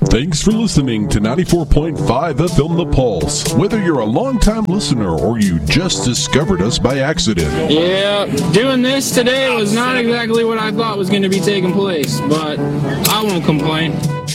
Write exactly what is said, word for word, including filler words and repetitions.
Thanks for listening to ninety-four point five F M The Pulse. Whether you're a longtime listener or you just discovered us by accident. Yeah, doing this today was not exactly what I thought was going to be taking place, but I won't complain.